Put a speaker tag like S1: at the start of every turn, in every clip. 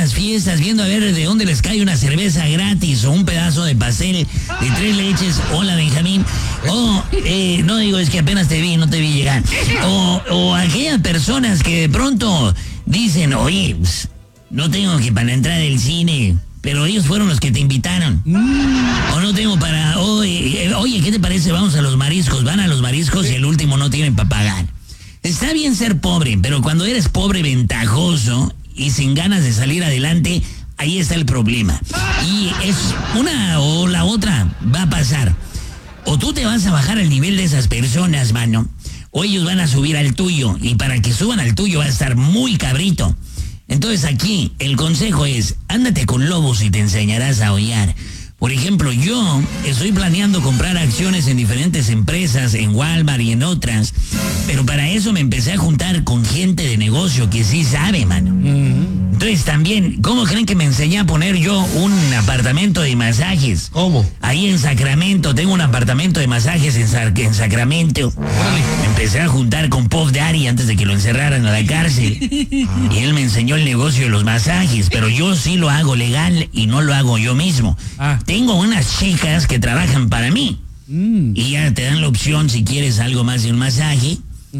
S1: las fiestas viendo a ver de dónde les cae una cerveza gratis o un pedazo de pastel de 3 leches. Hola, Benjamín. No digo, es que apenas te vi, no te vi llegar. O aquellas personas que de pronto dicen, oye, pues, no tengo que para entrar al cine, pero ellos fueron los que te invitaron. O no tengo para... Oye, ¿qué te parece? Vamos a los mariscos. Van a los mariscos y el último no tienen para pagar. Está bien ser pobre, pero cuando eres pobre ventajoso y sin ganas de salir adelante, ahí está el problema. Y es una o la otra va a pasar. O tú te vas a bajar al nivel de esas personas, mano, o ellos van a subir al tuyo. Y para que suban al tuyo va a estar muy cabrito. Entonces aquí el consejo es, ándate con lobos y te enseñarás a aullar. Por ejemplo, yo estoy planeando comprar acciones en diferentes empresas, en Walmart y en otras, pero para eso me empecé a juntar con gente de negocio que sí sabe, mano. Entonces también, ¿cómo creen que me enseñé a poner yo un apartamento de masajes?
S2: ¿Cómo?
S1: Ahí en Sacramento, tengo un apartamento de masajes en Sacramento. Me empecé a juntar con Puff Daddy antes de que lo encerraran a la cárcel. Y él me enseñó el negocio de los masajes, pero yo sí lo hago legal y no lo hago yo mismo. Tengo unas chicas que trabajan para mí. Y ya te dan la opción si quieres algo más de un masaje.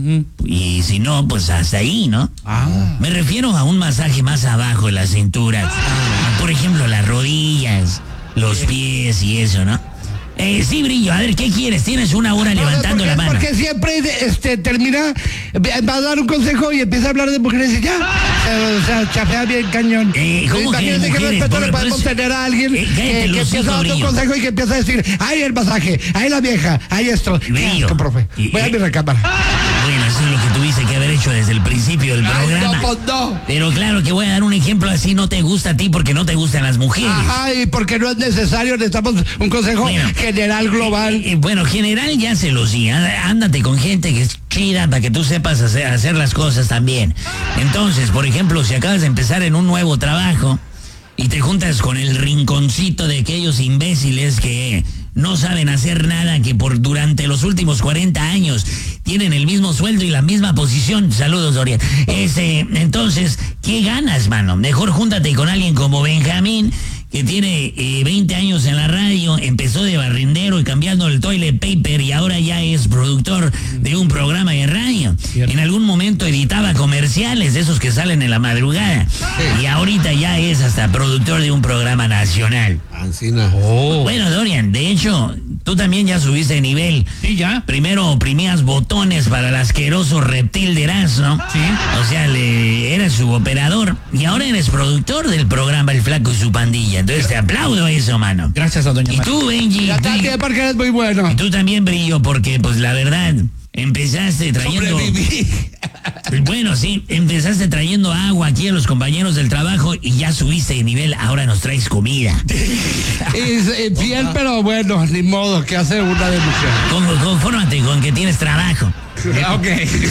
S1: Y si no, pues hasta ahí, ¿no? Me refiero a un masaje más abajo de la cintura. Por ejemplo, las rodillas, los pies y eso, ¿no? Sí, Brillo, a ver, ¿qué quieres? Tienes una hora levantando la mano.
S2: Porque siempre termina, va a dar un consejo y empieza a hablar de mujeres y ya. O sea, chafea bien cañón.
S1: ¿Cómo
S2: Imagínate qué respeto le podemos tener a alguien que empieza a dar un consejo y que empieza a decir, ay, el masaje, ay, la vieja, ay, esto.
S1: Brillo.
S2: Profe, voy a mi recámara.
S1: Bueno, eso es lo que tuviste que haber hecho desde el principio del programa.
S2: No, pues no.
S1: Pero claro que voy a dar un ejemplo así, no te gusta a ti porque no te gustan las mujeres.
S2: Ajá, y porque no es necesario, necesitamos un consejo general, global.
S1: Bueno, general ya se los di. Ándate con gente que es chida para que tú sepas hacer las cosas también. Entonces, por ejemplo, si acabas de empezar en un nuevo trabajo y te juntas con el rinconcito de aquellos imbéciles que no saben hacer nada, que durante los últimos 40 años tienen el mismo sueldo y la misma posición. Saludos, Dorian. Entonces, ¿qué ganas, mano? Mejor júntate con alguien como Benjamín, que tiene 20 años en la radio, empezó de barrendero y cambiando el toilet paper y ahora ya es productor de un programa de radio. En algún momento editaba comerciales de esos que salen en la madrugada. Y ahorita ya es hasta productor de un programa nacional. Bueno, Dorian, de hecho, tú también ya subiste de nivel.
S3: Sí, ya.
S1: Primero oprimías botones para el asqueroso reptil de Erasmo.
S3: Sí.
S1: O sea, eras su operador. Y ahora eres productor del programa El Flaco y su Pandilla. Entonces te aplaudo eso, mano.
S3: Gracias a doña
S1: Y tú, Benji.
S2: Gracias porque eres muy bueno.
S1: Y tú también, Brillo, porque, pues, la verdad, empezaste trayendo... Bueno, sí, empezaste trayendo agua aquí a los compañeros del trabajo y ya subiste de nivel, ahora nos traes comida.
S2: Es fiel, pero bueno, ni modo, que hace una de mujer.
S1: Confórmate con que tienes trabajo.
S2: Ok.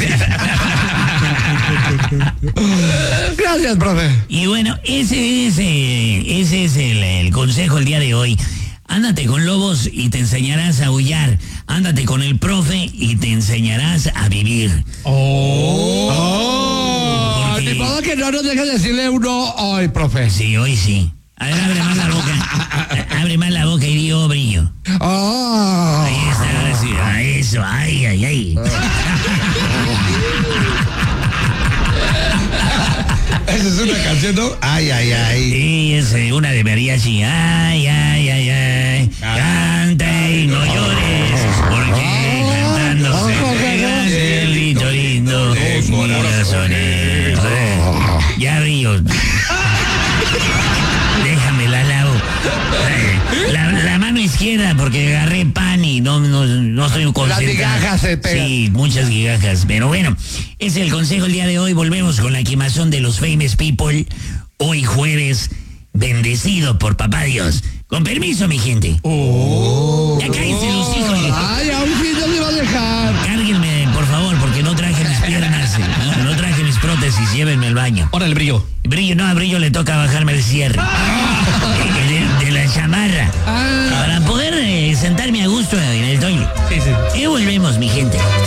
S2: Gracias, profe.
S1: Y bueno, ese es el consejo el día de hoy. Ándate con lobos y te enseñarás a aullar. Ándate con el profe y te enseñarás a vivir.
S2: Ni modo que no nos dejes decirle uno hoy, profe.
S1: Sí, hoy sí. A ver, abre más la boca. Abre más la boca y di, oh, Brillo. Ahí está, ahora sí. A eso, ay, ay, ay.
S2: Esa es una canción, ¿no? Ay, ay, ay.
S1: Sí, es una de mariachi. Ay, ay, ay, ay. Canta y no llores, porque cantando se pega el grito lindo. Corazones. Ya, Brillo. Déjame la lavo. La mano izquierda, porque agarré pan y no estoy concentrado.
S2: Las migajas se pegan.
S1: Sí, muchas migajas. Pero bueno, ese es el consejo el día de hoy. Volvemos con la quemazón de los famous people. Hoy jueves, bendecido por papá Dios. Con permiso, mi gente. Ya cállense los hijos.
S2: Ay, aún sí no me iba a dejar.
S1: Cárguenme, por favor, porque no traje mis piernas. No traje mis prótesis. Llévenme al baño.
S3: Ahora el Brillo.
S1: Brillo, no, a Brillo le toca bajarme el cierre. De la chamarra. Para poder sentarme a gusto en el toile.
S3: Sí.
S1: Y volvemos, mi gente.